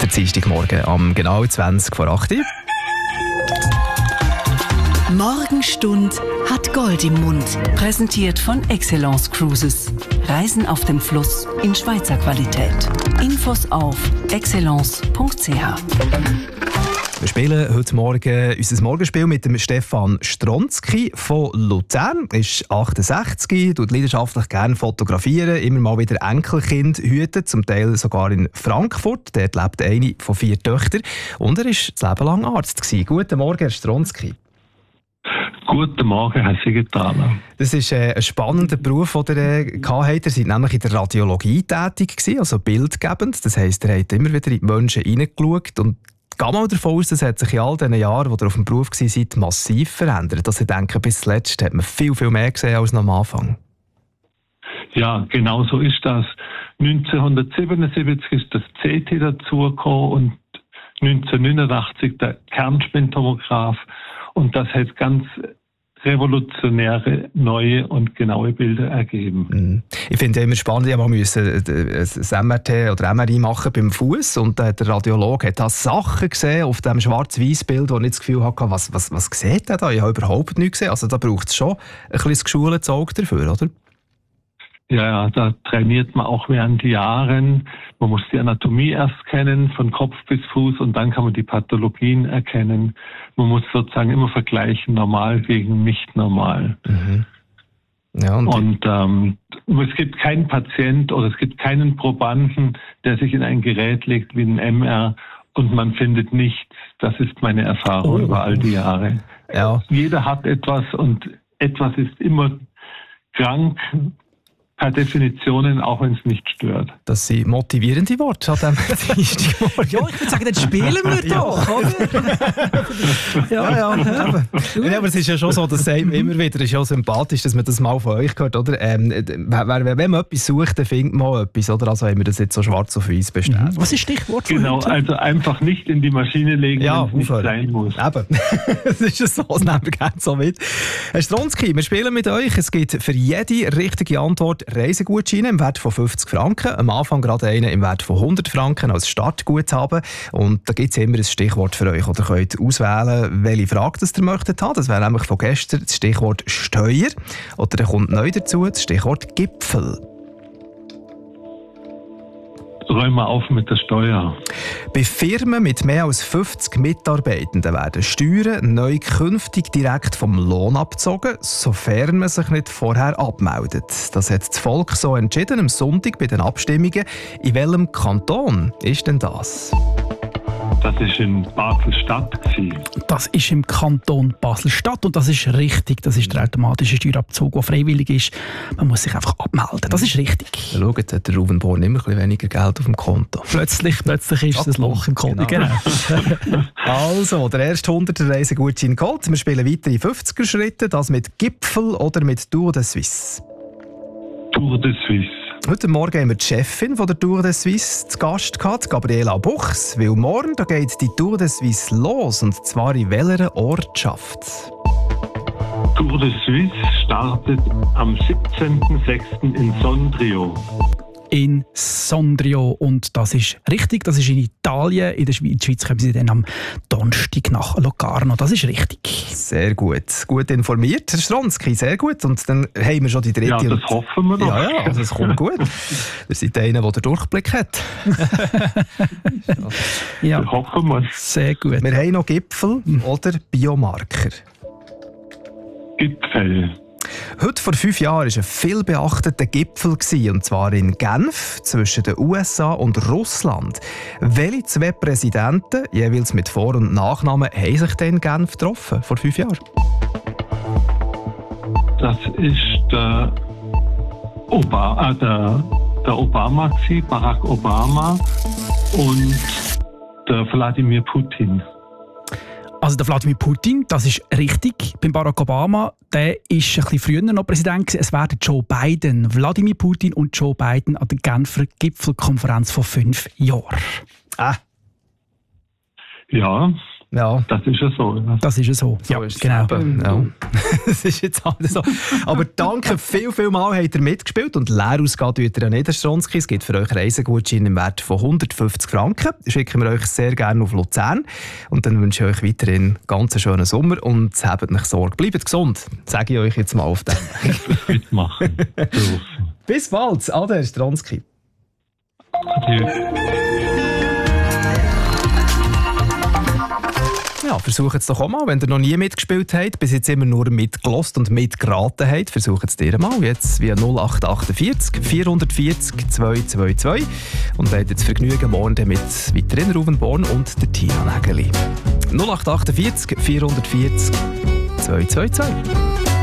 Dienstagmorgen am genau 20 vor 8 Uhr. Morgenstund hat Gold im Mund. Präsentiert von Excellence Cruises. Reisen auf dem Fluss in Schweizer Qualität. Infos auf excellence.ch. Wir spielen heute Morgen unser Morgenspiel mit dem Stefan Stronski von Luzern. Er ist 68, tut leidenschaftlich gerne fotografieren, immer mal wieder Enkelkind hüten, zum Teil sogar in Frankfurt. Dort lebt eine von 4 Töchtern und er war das Leben lang Arzt gewesen. Guten Morgen, Herr Stronski. Guten Morgen, Herr Siegenthaler. Das ist ein spannender Beruf, den ihr hattet. Ihr seid nämlich in der Radiologie tätig gewesen, also bildgebend. Das heisst, ihr habt immer wieder in die Menschen hineingeschaut und gehe mal davon aus, das hat sich in all diesen Jahren, wo ihr auf dem Beruf seid, massiv verändert. Also ich denke, bis zuletzt hat man viel, viel mehr gesehen als noch am Anfang. Ja, genau so ist das. 1977 ist das CT dazugekommen und 1989 der Kernspintomograph. Und das hat ganz revolutionäre, neue und genaue Bilder ergeben. Ich finde es immer spannend, ich musste ein MRT oder MRI machen beim Fuß und der Radiologe hat da Sachen gesehen auf dem Schwarz-Weiß-Bild, wo ich das Gefühl hatte, was sieht der da? Ich habe überhaupt nichts gesehen. Also da braucht es schon ein bisschen geschultes Auge dafür, oder? Ja, da trainiert man auch während Jahren. Man muss die Anatomie erst kennen, von Kopf bis Fuß, und dann kann man die Pathologien erkennen. Man muss sozusagen immer vergleichen, normal gegen nicht normal. Mhm. Ja, und es gibt keinen Patient oder es gibt keinen Probanden, der sich in ein Gerät legt wie ein MR und man findet nichts. Das ist meine Erfahrung über all die Jahre. Ja. Jeder hat etwas und etwas ist immer krank, per Definition, auch wenn es nicht stört. Das sind motivierende Worte an diesem Dienstagmorgen. Ja, ich würde sagen, dann spielen wir doch, oder? Ja, aber es ist ja schon so, das sagt man immer wieder, es ist ja sympathisch, dass man das mal von euch hört, oder? Wenn man etwas sucht, dann findet man etwas, oder? Also haben wir das jetzt so schwarz auf weiß bestätigt. Was ist Stichwort? Genau, also einfach nicht in die Maschine legen, ja, wenn es nicht sein muss. Eben, das ist so, das nehmen wir gerne so mit. Herr Stronski, wir spielen mit euch. Es gibt für jede richtige Antwort Reisegutscheine im Wert von 50 Franken. Am Anfang gerade einen im Wert von 100 Franken als Startguthaben. Und da gibt es immer ein Stichwort für euch. Oder könnt auswählen, welche Frage das ihr möchtet haben. Das wäre nämlich von gestern das Stichwort Steuer. Oder dann kommt neu dazu das Stichwort Gipfel. Räumen wir auf mit der Steuer. Bei Firmen mit mehr als 50 Mitarbeitenden werden Steuern neu künftig direkt vom Lohn abgezogen, sofern man sich nicht vorher abmeldet. Das hat das Volk so entschieden am Sonntag bei den Abstimmungen. In welchem Kanton ist denn das? Das war in Basel-Stadt. Das ist im Kanton Basel-Stadt und das ist richtig. Das ist der automatische Steuerabzug, der freiwillig ist. Man muss sich einfach abmelden. Das ist richtig. Schaut, hat der Ruben Born immer ein bisschen weniger Geld auf dem Konto. Plötzlich ist das Loch im Konto. Genau. Also, der erste 100er Reisegutschein geholt. Wir spielen weiter in 50er-Schritte. Das mit Gipfel oder mit Tour de Suisse? Tour de Suisse. Heute Morgen haben wir die Chefin von der Tour de Suisse zu Gast gehabt, Gabriela Buchs, weil morgen da geht die Tour de Suisse los, und zwar in welcher Ortschaft? Tour de Suisse startet am 17.06. in Sondrio. In Sondrio. Und das ist richtig, das ist in Italien. In der Schweiz kommen sie dann am Donnerstag nach Locarno. Das ist richtig. Sehr gut. Gut informiert, Herr Stronski, sehr gut. Und dann haben wir schon die dritte. Ja, das hoffen wir doch. Ja, also es kommt gut. Ihr seid einer, der den Durchblick hat. Ja, Das hoffen wir. sehr gut. Wir haben noch Gipfel oder Biomarker. Gipfel. Heute vor 5 Jahren war ein viel beachteter Gipfel, und zwar in Genf zwischen den USA und Russland. Welche 2 Präsidenten, jeweils mit Vor- und Nachnamen, haben sich denn in Genf getroffen vor 5 Jahren? Das ist der Obama, Barack Obama und der Wladimir Putin. Also der Wladimir Putin, das ist richtig. Beim Barack Obama, der ist ein bisschen früher noch Präsident gewesen. Es werden Joe Biden, Wladimir Putin und Joe Biden an der Genfer Gipfelkonferenz vor 5 Jahren. Ja, Ja. Das ist ja so. Das ist ja so. So ist genau. Ja. Das ist jetzt halt so. Aber danke viel mal, habt ihr mitgespielt. Und leer ausgeht tut ihr ja nicht, Herr Stronski. Es gibt für euch Reisegutscheine im Wert von 150 Franken. Schicken wir euch sehr gerne auf Luzern. Und dann wünsche ich euch weiterhin ganz einen schönen Sommer und habt nicht Sorge. Bleibt gesund, sage ich euch jetzt mal auf dem. Mitmachen. Bis bald, Ade, Herr Stronski. Adieu. Ja, versucht es doch auch mal, wenn ihr noch nie mitgespielt habt, bis jetzt immer nur mitgelost und mitgeraten habt, versucht es dir mal. Jetzt via 0848 440 222 und habt jetzt Vergnügen morgen mit weiterhin Ruven Born und der Tina Nägeli. 0848 440 222.